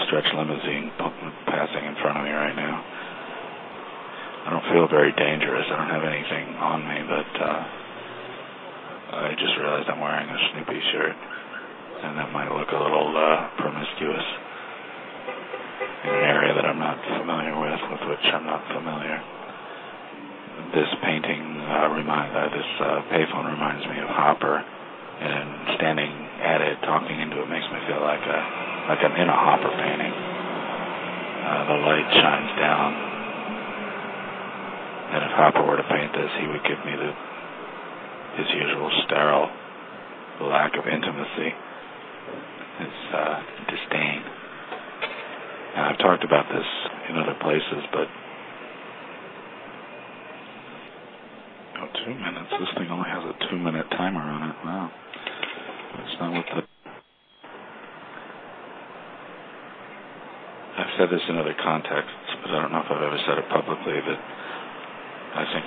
stretch limousine passing in front of me right now. I don't feel very dangerous. I don't have anything on me, but I just realized I'm wearing a Snoopy shirt, and that might look a little promiscuous in an area that I'm not familiar with which I'm not familiar. This painting this payphone reminds me of Hopper, and standing at it, talking into it, makes me feel like I'm in a Hopper painting. The light shines down, and if Hopper were to paint this, he would give me his usual sterile lack of intimacy, his disdain. And I've talked about this in other places, but 2 minutes. This thing only has a 2-minute timer on it. Wow. That's not what I've said this in other contexts, but I don't know if I've ever said it publicly, that I think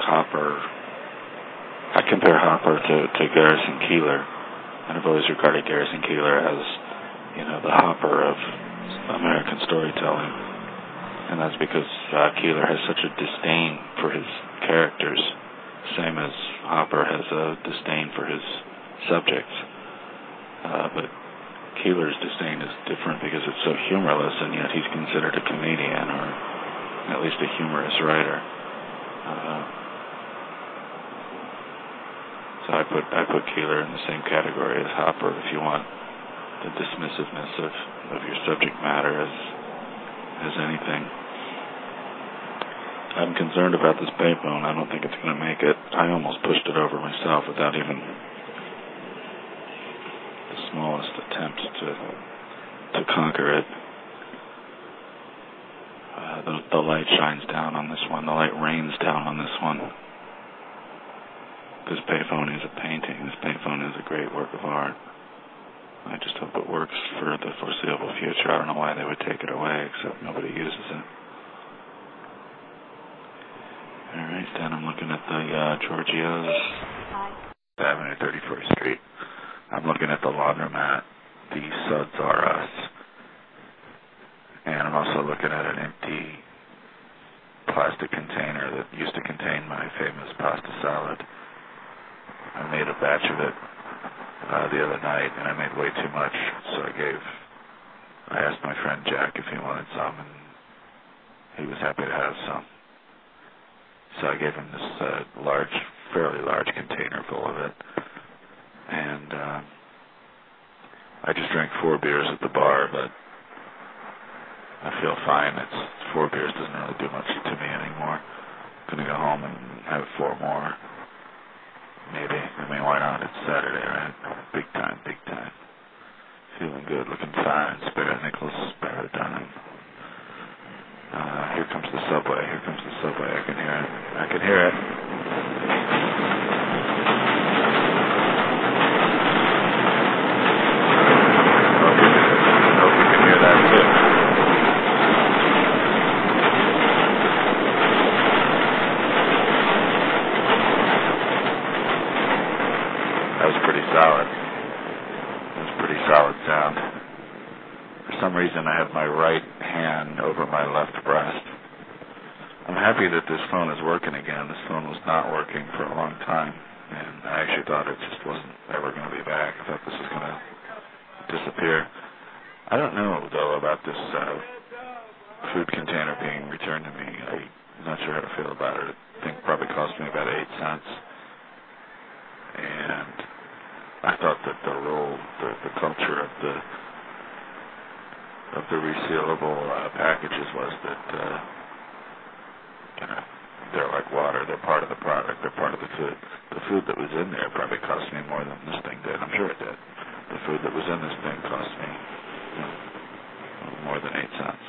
I compare Hopper to Garrison Keillor, and I've always regarded Garrison Keillor as, the Hopper of American storytelling. And that's because Keillor has such a disdain for his characters, same as Hopper has a disdain for his subjects. But Keillor's disdain is different because it's so humorless, and yet he's considered a comedian, or at least a humorous writer. So I put Keillor in the same category as Hopper, if you want the dismissiveness of your subject matter as anything. I'm concerned about this payphone. I don't think it's going to make it. I almost pushed it over myself without even the smallest attempt to conquer it. The light shines down on this one. The light rains down on this one. This payphone is a painting. This payphone is a great work of art. I just hope it works for the foreseeable future. I don't know why they would take it away, except nobody uses it. All right, then I'm looking at the Giorgio's Avenue, 34th Street. I'm looking at the laundromat. The Suds R Us. And I'm also looking at an empty plastic container that used to contain my famous pasta salad. I made a batch of it the other night, and I made way too much, so I asked my friend Jack if he wanted some, and he was happy to have some. So I gave him this fairly large container full of it, and I just drank 4 beers at the bar, but I feel fine. 4 beers doesn't really do much to me anymore. I'm going to go home and have 4 more, maybe. I mean, why not? It's Saturday, right? Big time. Feeling good, looking fine. Spare nickels, spare a dime. Here comes the subway. I can hear it. Hope you can hear that too. That was pretty solid. Solid sound. For some reason, I have my right hand over my left breast. I'm happy that this phone is working again. This phone was not working for a long time, and I actually thought it just wasn't ever going to be back. I thought this was going to disappear. I don't know, though, about this food container being returned to me. I'm not sure how to feel about it. I think it probably cost me about 8 cents. And I thought that the culture of the resealable packages was that they're like water. They're part of the product. They're part of the food. The food that was in there probably cost me more than this thing did. I'm sure it did. The food that was in this thing cost me more than 8 cents.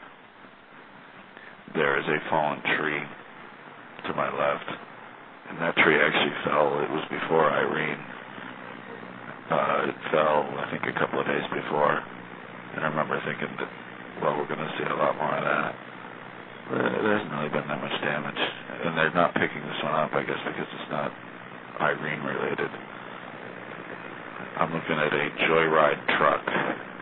There is a fallen tree to my left, and that tree actually fell. It was before Irene. It fell, I think, a couple of days before, and I remember thinking that, well, we're going to see a lot more of that. But there hasn't really been that much damage, and they're not picking this one up, I guess, because it's not Irene related. I'm looking at a Joyride truck